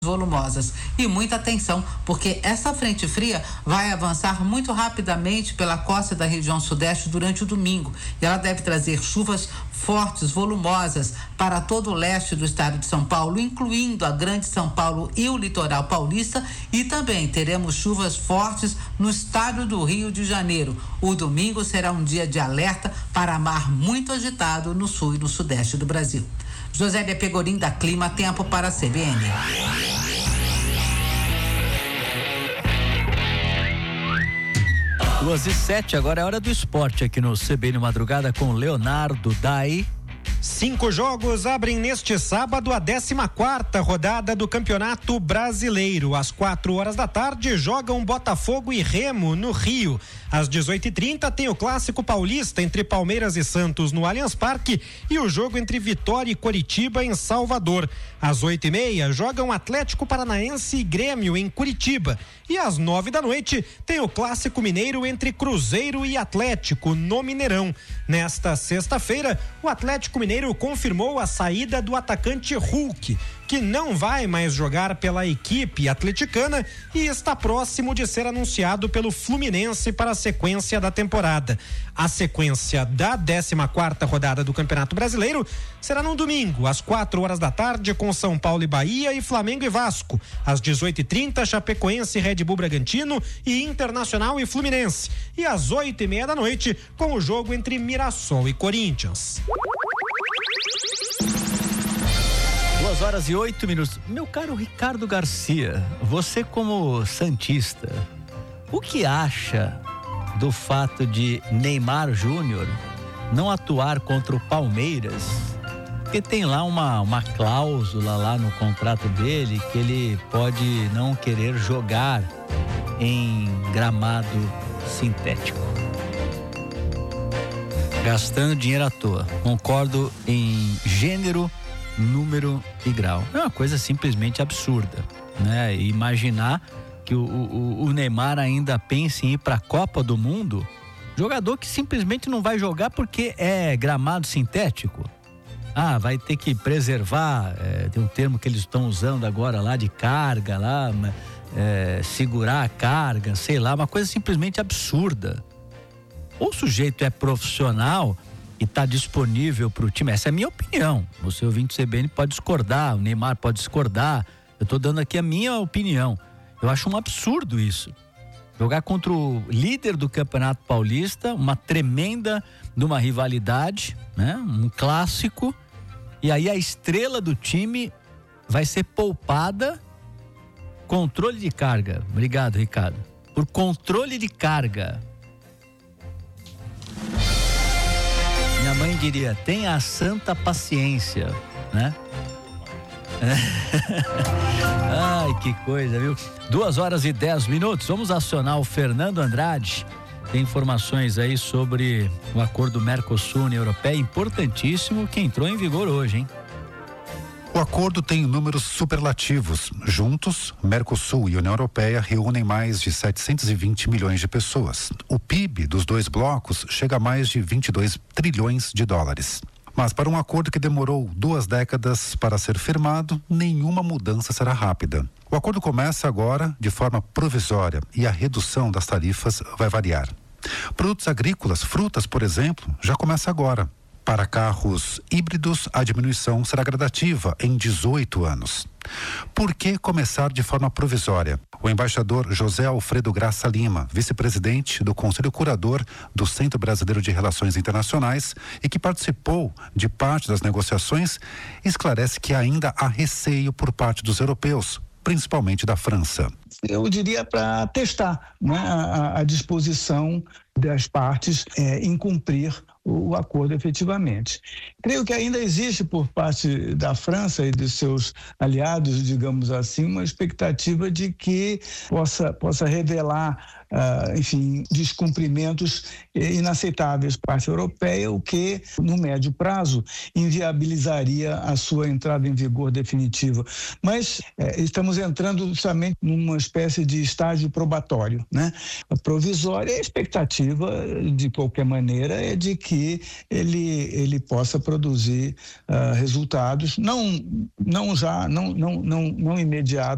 volumosas. E muita atenção, porque essa frente fria vai avançar muito rapidamente pela costa da região sudeste durante o domingo. E ela deve trazer chuvas fortes, volumosas para todo o leste do estado de São Paulo, incluindo a Grande São Paulo e o litoral paulista, e também teremos chuvas fortes no estado do Rio de Janeiro. O domingo será um dia de alerta para mar muito agitado no sul e no sudeste do Brasil. Josélia Pegorim, da Clima Tempo para a CBN. 2h07, agora é hora do esporte aqui no CBN Madrugada com Leonardo Dai. 5 jogos abrem neste sábado a 14ª rodada do Campeonato Brasileiro. Às 4 da tarde jogam Botafogo e Remo no Rio. Às 18h30 tem o Clássico Paulista entre Palmeiras e Santos no Allianz Parque e o jogo entre Vitória e Coritiba em Salvador. Às 8h30 jogam Atlético Paranaense e Grêmio em Curitiba. E às 9 da noite tem o Clássico Mineiro entre Cruzeiro e Atlético no Mineirão. Nesta sexta-feira, o Atlético Mineiro confirmou a saída do atacante Hulk, que não vai mais jogar pela equipe atleticana e está próximo de ser anunciado pelo Fluminense para a sequência da temporada. A sequência da 14ª rodada do Campeonato Brasileiro será no domingo, às 4 da tarde, com São Paulo e Bahia e Flamengo e Vasco. Às 18h30, Chapecoense, Red Bull Bragantino e Internacional e Fluminense. E às 8h30 da noite, com o jogo entre Mirassol e Corinthians. 2h08. Meu caro Ricardo Garcia, você como santista, o que acha do fato de Neymar Júnior não atuar contra o Palmeiras? Porque tem lá uma cláusula lá no contrato dele que ele pode não querer jogar em gramado sintético. Gastando dinheiro à toa. Concordo em gênero, número e grau. É uma coisa simplesmente absurda, né? Imaginar que o Neymar ainda pense em ir para a Copa do Mundo, jogador que simplesmente não vai jogar porque é gramado sintético. Vai ter que preservar, tem um termo que eles estão usando agora lá de carga, lá, segurar a carga, sei lá, uma coisa simplesmente absurda. Ou o sujeito é profissional e está disponível para o time, essa é a minha opinião. Você ouvinte do CBN pode discordar, o Neymar pode discordar, eu estou dando aqui a minha opinião. Eu acho um absurdo isso. Jogar contra o líder do Campeonato Paulista, uma tremenda de uma rivalidade, né? Um clássico, e aí a estrela do time vai ser poupada. Controle de carga. Obrigado, Ricardo. Por controle de carga. Minha mãe diria, tenha a santa paciência, né? Ai, que coisa, viu? 2h10. Vamos acionar o Fernando Andrade. Tem informações aí sobre o acordo Mercosul-União Europeia, importantíssimo, que entrou em vigor hoje, hein? O acordo tem números superlativos. Juntos, Mercosul e União Europeia reúnem mais de 720 milhões de pessoas. O PIB dos dois blocos chega a mais de 22 trilhões de dólares. Mas para um acordo que demorou 2 décadas para ser firmado, nenhuma mudança será rápida. O acordo começa agora de forma provisória e a redução das tarifas vai variar. Produtos agrícolas, frutas, por exemplo, já começa agora. Para carros híbridos, a diminuição será gradativa em 18 anos. Por que começar de forma provisória? O embaixador José Alfredo Graça Lima, vice-presidente do Conselho Curador do Centro Brasileiro de Relações Internacionais e que participou de parte das negociações, esclarece que ainda há receio por parte dos europeus, principalmente da França. Eu diria para testar, né, a disposição das partes em cumprir o acordo efetivamente. Creio que ainda existe por parte da França e dos seus aliados, digamos assim, uma expectativa de que possa revelar, enfim, descumprimentos inaceitáveis por parte europeia, o que, no médio prazo, inviabilizaria a sua entrada em vigor definitiva. Mas estamos entrando justamente numa espécie de estágio probatório, né? A provisória, a expectativa, de qualquer maneira, é de que ele possa produzir resultados, não imediato,